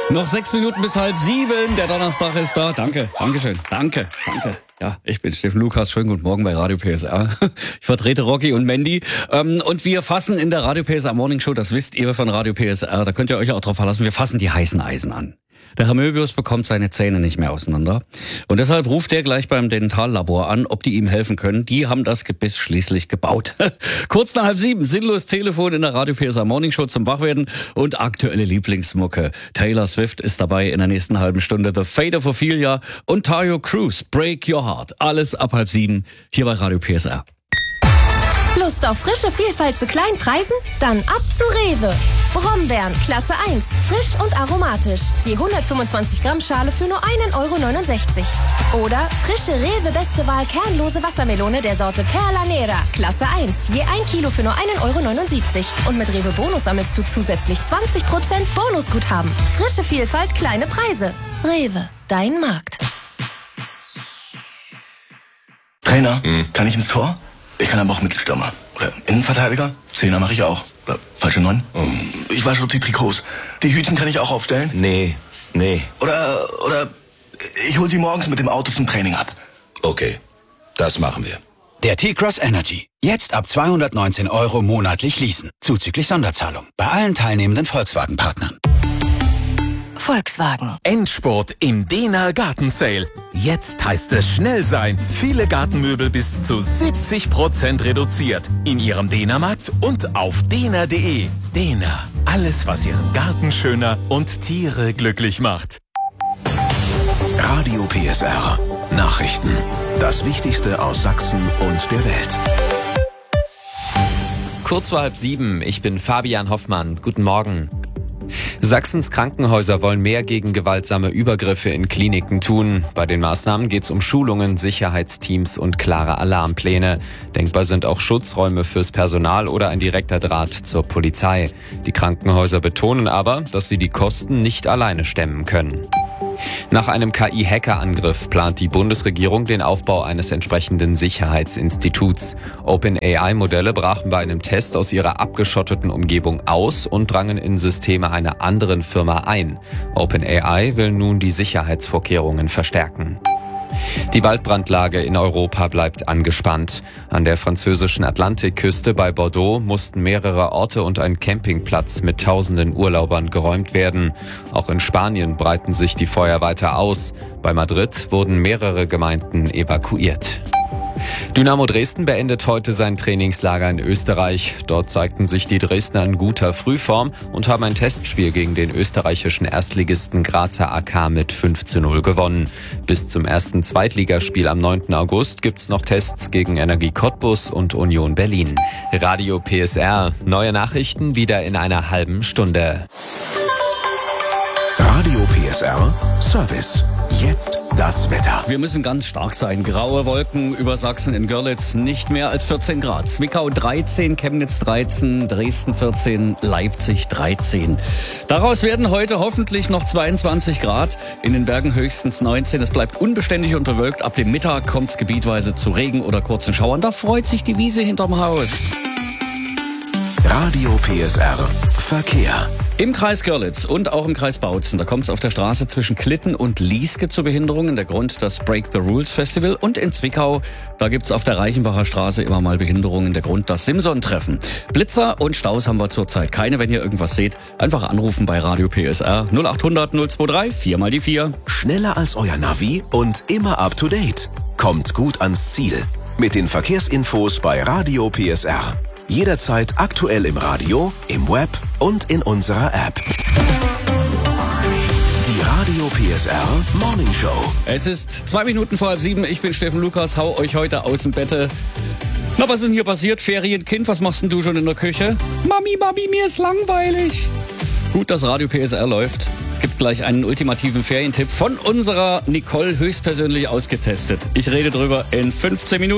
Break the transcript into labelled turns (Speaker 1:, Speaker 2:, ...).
Speaker 1: Noch 6 Minuten bis 6:30. Der Donnerstag ist da. Dankeschön. Danke. Ja, ich bin Steffen Lukas. Schönen guten Morgen bei Radio PSR. Ich vertrete Rocky und Mandy. Und wir fassen in der Radio PSR Morning Show, das wisst ihr von Radio PSR, da könnt ihr euch auch drauf verlassen, wir fassen die heißen Eisen an. Der Herr Möbius bekommt seine Zähne nicht mehr auseinander. Und deshalb ruft er gleich beim Dentallabor an, ob die ihm helfen können. Die haben das Gebiss schließlich gebaut. Kurz nach 6:30, sinnlos Telefon in der Radio PSR Morning Show zum Wachwerden und aktuelle Lieblingsmucke. Taylor Swift ist dabei in der nächsten halben Stunde. The Fate of Ophelia und Tayo Cruz, Break Your Heart. Alles ab 6:30 hier bei Radio PSR.
Speaker 2: Lust auf frische Vielfalt zu kleinen Preisen? Dann ab zu Rewe. Brombeeren, Klasse 1, frisch und aromatisch. Je 125 Gramm Schale für nur 1,69 €. Oder frische Rewe Beste Wahl kernlose Wassermelone der Sorte Perla Nera, Klasse 1, je 1 Kilo für nur 1,79 €. Und mit Rewe Bonus sammelst du zusätzlich 20% Bonusguthaben. Frische Vielfalt, kleine Preise. Rewe, dein Markt.
Speaker 3: Trainer, kann ich ins Tor? Ich kann aber auch Mittelstürmer. Oder Innenverteidiger? Zehner mache ich auch. Oder falsche 9? Ich wasche die Trikots. Die Hütchen kann ich auch aufstellen?
Speaker 4: Nee.
Speaker 3: Oder ich hol sie morgens mit dem Auto zum Training ab.
Speaker 4: Okay, das machen wir.
Speaker 5: Der T-Cross Energy. Jetzt ab 219 € monatlich leasen. Zuzüglich Sonderzahlung. Bei allen teilnehmenden Volkswagen-Partnern.
Speaker 2: Volkswagen.
Speaker 6: Endspurt im Dena Garten Sale. Jetzt heißt es schnell sein. Viele Gartenmöbel bis zu 70% reduziert. In Ihrem Dena-Markt und auf dena.de. Dena. Alles, was Ihren Garten schöner und Tiere glücklich macht.
Speaker 7: Radio PSR. Nachrichten. Das Wichtigste aus Sachsen und der Welt.
Speaker 8: Kurz vor 6:30, ich bin Fabian Hoffmann. Guten Morgen. Sachsens Krankenhäuser wollen mehr gegen gewaltsame Übergriffe in Kliniken tun. Bei den Maßnahmen geht es um Schulungen, Sicherheitsteams und klare Alarmpläne. Denkbar sind auch Schutzräume fürs Personal oder ein direkter Draht zur Polizei. Die Krankenhäuser betonen aber, dass sie die Kosten nicht alleine stemmen können. Nach einem KI-Hacker-Angriff plant die Bundesregierung den Aufbau eines entsprechenden Sicherheitsinstituts. OpenAI-Modelle brachen bei einem Test aus ihrer abgeschotteten Umgebung aus und drangen in Systeme einer anderen Firma ein. OpenAI will nun die Sicherheitsvorkehrungen verstärken. Die Waldbrandlage in Europa bleibt angespannt. An der französischen Atlantikküste bei Bordeaux mussten mehrere Orte und ein Campingplatz mit tausenden Urlaubern geräumt werden. Auch in Spanien breiten sich die Feuer weiter aus. Bei Madrid wurden mehrere Gemeinden evakuiert. Dynamo Dresden beendet heute sein Trainingslager in Österreich. Dort zeigten sich die Dresdner in guter Frühform und haben ein Testspiel gegen den österreichischen Erstligisten Grazer AK mit 5:0 gewonnen. Bis zum ersten Zweitligaspiel am 9. August gibt's noch Tests gegen Energie Cottbus und Union Berlin. Radio PSR, neue Nachrichten wieder in einer halben Stunde.
Speaker 7: Radio PSR Service. Jetzt das Wetter.
Speaker 1: Wir müssen ganz stark sein. Graue Wolken über Sachsen, in Görlitz nicht mehr als 14 Grad. Zwickau 13, Chemnitz 13, Dresden 14, Leipzig 13. Daraus werden heute hoffentlich noch 22 Grad. In den Bergen höchstens 19. Es bleibt unbeständig und bewölkt. Ab dem Mittag kommt es gebietweise zu Regen oder kurzen Schauern. Da freut sich die Wiese hinterm Haus.
Speaker 7: Radio PSR Verkehr.
Speaker 1: Im Kreis Görlitz und auch im Kreis Bautzen, da kommt es auf der Straße zwischen Klitten und Lieske zu Behinderungen. Der Grund das Break the Rules Festival. Und in Zwickau, da gibt es auf der Reichenbacher Straße immer mal Behinderungen. Der Grund das Simson-Treffen. Blitzer und Staus haben wir zurzeit keine. Wenn ihr irgendwas seht, einfach anrufen bei Radio PSR 0800 023 4 mal die 4.
Speaker 7: Schneller als euer Navi und immer up to date. Kommt gut ans Ziel. Mit den Verkehrsinfos bei Radio PSR. Jederzeit aktuell im Radio, im Web und in unserer App. Die Radio PSR Morning Show.
Speaker 1: Es ist 2 Minuten vor 6:30. Ich bin Steffen Lukas, hau euch heute aus dem Bette. Na, was ist denn hier passiert? Ferienkind, was machst denn du schon in der Küche? Mami, mir ist langweilig. Gut, dass Radio PSR läuft. Es gibt gleich einen ultimativen Ferientipp von unserer Nicole höchstpersönlich ausgetestet. Ich rede drüber in 15 Minuten.